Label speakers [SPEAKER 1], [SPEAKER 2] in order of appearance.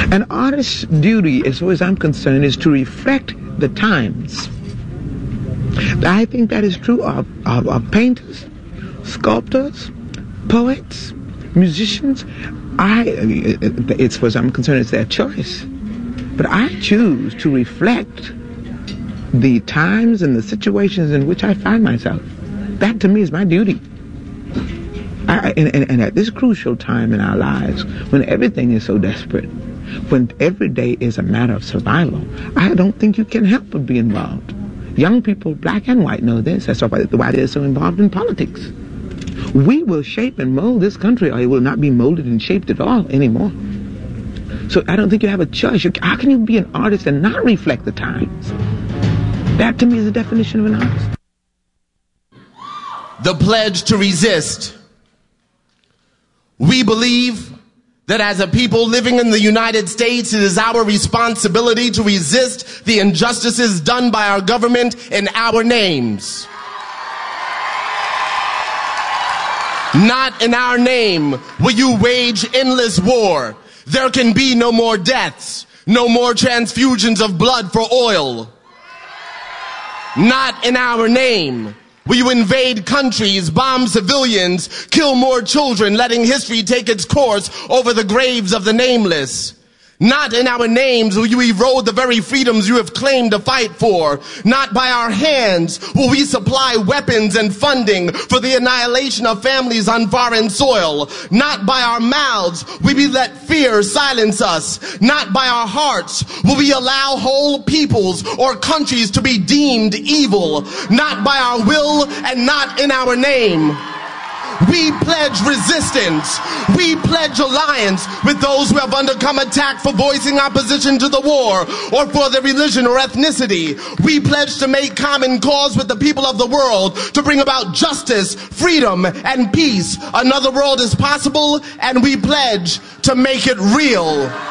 [SPEAKER 1] An artist's duty, as far as I'm concerned, is to reflect the times. I think that is true of painters, sculptors, poets, musicians. As far as I'm concerned, it's their choice. But I choose to reflect the times and the situations in which I find myself. That, to me, is my duty. And at this crucial time in our lives, when everything is so desperate, when every day is a matter of survival, I don't think you can help but be involved. Young people, black and white, know this. That's why they're so involved in politics. We will shape and mold this country, or it will not be molded and shaped at all anymore. So I don't think you have a choice. How can you be an artist and not reflect the times? That, to me, is the definition of an artist.
[SPEAKER 2] The pledge to resist. We believe that as a people living in the United States, it is our responsibility to resist the injustices done by our government in our names. Not in our name will you wage endless war. There can be no more deaths, no more transfusions of blood for oil. Not in our name will you invade countries, bomb civilians, kill more children, letting history take its course over the graves of the nameless. Not in our names will you erode the very freedoms you have claimed to fight for. Not by our hands will we supply weapons and funding for the annihilation of families on foreign soil. Not by our mouths will we let fear silence us. Not by our hearts will we allow whole peoples or countries to be deemed evil. Not by our will and not in our name. We pledge resistance. We pledge alliance with those who have undergone attack for voicing opposition to the war or for their religion or ethnicity. We pledge to make common cause with the people of the world to bring about justice, freedom, and peace. Another world is possible, and we pledge to make it real.